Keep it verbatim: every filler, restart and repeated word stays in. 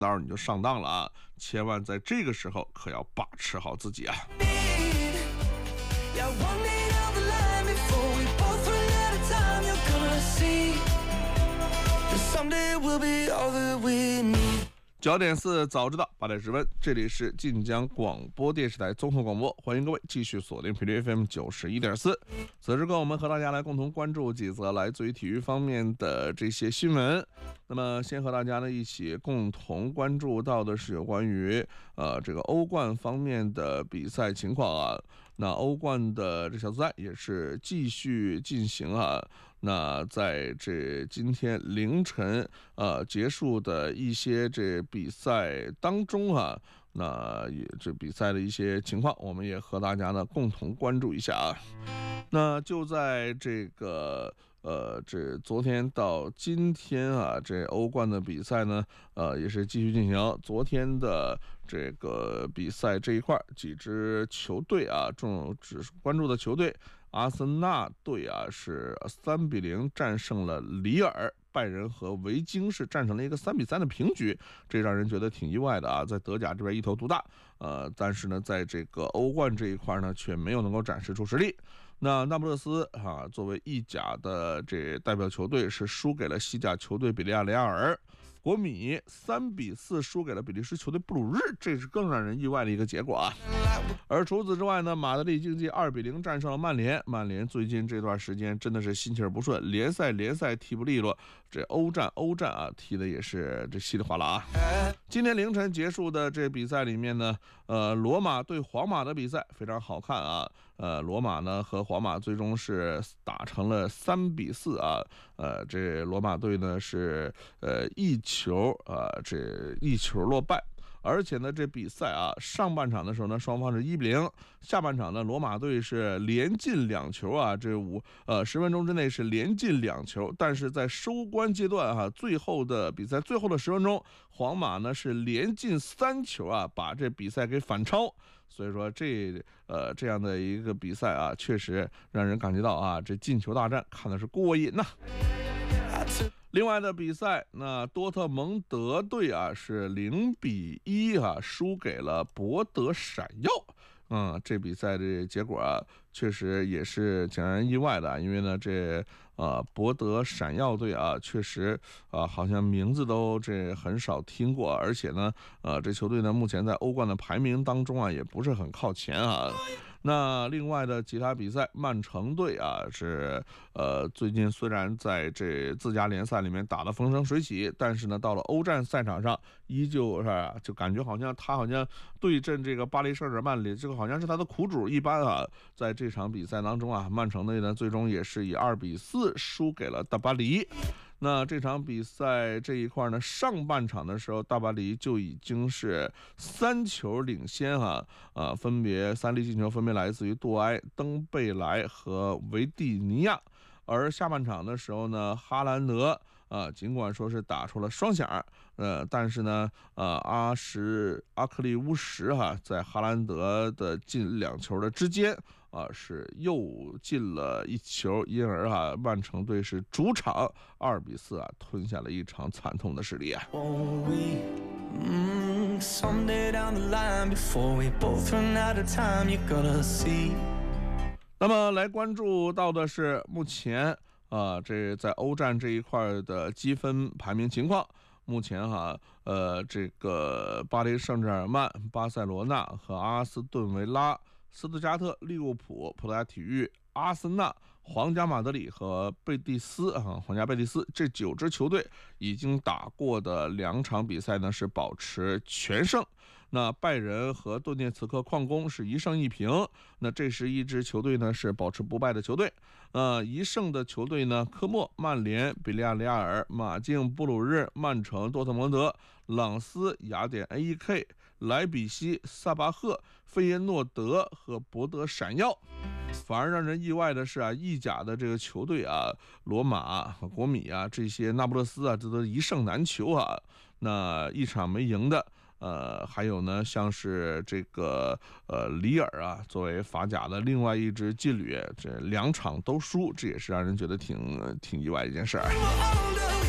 到你就上当了啊！千万在这个时候可要把持好自己啊！九点四早知道，八点十分，这里是晋江广播电视台综合广播，欢迎各位继续锁定频率 F M 九十一点四。此时跟我们和大家来共同关注几则来自于体育方面的这些新闻。那么，先和大家呢一起共同关注到的是有关于呃这个欧冠方面的比赛情况啊。那欧冠的这小组赛也是继续进行啊。那在这今天凌晨呃结束的一些这比赛当中啊，那也这比赛的一些情况，我们也和大家呢共同关注一下啊。那就在这个呃，这昨天到今天啊，这欧冠的比赛呢，呃，也是继续进行。昨天的这个比赛这一块，几支球队啊，重只关注的球队，阿森纳队啊是三比零战胜了里尔。拜仁和维京是战成了一个三比三的平局，这让人觉得挺意外的啊！在德甲这边一头独大，呃，但是呢，在这个欧冠这一块呢，却没有能够展示出实力。那那不勒斯啊，作为意甲的这代表球队，是输给了西甲球队比利亚雷亚尔。国米三比四输给了比利时球队布鲁日，这是更让人意外的一个结果啊！而除此之外呢，马德里竞技二比零战胜了曼联。曼联最近这段时间真的是心情不顺，联赛联赛踢不利落，这欧战欧战啊踢的也是这稀里哗啦啊！今天凌晨结束的这比赛里面呢，呃，罗马对皇马的比赛非常好看啊！呃，罗马呢和皇马最终是打成了三比四啊！呃，这罗马队呢是呃一球啊、呃，这一球落败。而且呢，这比赛啊，上半场的时候呢，双方是一比零；下半场呢，罗马队是连进两球啊，这五呃十分钟之内是连进两球。但是在收官阶段哈、啊，最后的比赛最后的十分钟，皇马呢是连进三球啊，把这比赛给反超。所以说这呃这样的一个比赛啊，确实让人感觉到啊，这进球大战看的是过瘾呐、啊。另外的比赛，那多特蒙德队啊是零比一啊输给了博德闪耀。嗯，这比赛的结果啊，确实也是挺让人意外的，因为呢，这呃博德闪耀队啊，确实啊、呃、好像名字都这很少听过，而且呢，呃这球队呢目前在欧冠的排名当中啊也不是很靠前啊。那另外的其他比赛，曼城队啊是呃最近虽然在这自家联赛里面打得风生水起，但是呢到了欧战赛场上，依旧是、啊、就感觉好像他好像对阵这个巴黎圣日耳曼里，这个好像是他的苦主一般啊。在这场比赛当中啊，曼城队呢最终也是以二比四输给了大巴黎。那这场比赛这一块呢，上半场的时候，大巴黎就已经是三球领先哈、啊，啊，分别三粒进球分别来自于杜埃、登贝莱和维蒂尼亚。而下半场的时候呢，哈兰德啊，尽管说是打出了双响，呃，但是呢，呃，阿什阿克利乌什哈、啊，在哈兰德的进两球的之间啊，是又进了一球，因而啊，曼城队是主场二比四啊，吞下了一场惨痛的失利啊。那么来关注到的是目前啊，这在欧战这一块的积分排名情况。目前哈，呃，这个巴黎圣日耳曼、巴塞罗那和阿斯顿维拉、斯图加特、利物浦、葡萄牙体育、阿森纳、皇家马德里和贝蒂斯啊，皇家贝蒂斯这九支球队已经打过的两场比赛呢是保持全胜。那拜仁和顿涅茨克矿工是一胜一平，那这是一支球队呢是保持不败的球队。呃，一胜的球队呢，科莫、曼联、比利亚雷亚尔、马竞、布鲁日、曼城、多特蒙德、朗斯、雅典 A E K、莱比锡、萨巴赫、费耶诺德和博德闪耀。反而让人意外的是啊，意甲的这个球队啊，罗马、国米啊，这些那不勒斯啊，这都一胜难求啊。那一场没赢的，呃，还有呢，像是这个呃里尔啊，作为法甲的另外一支劲旅，这两场都输，这也是让人觉得挺挺意外的一件事儿。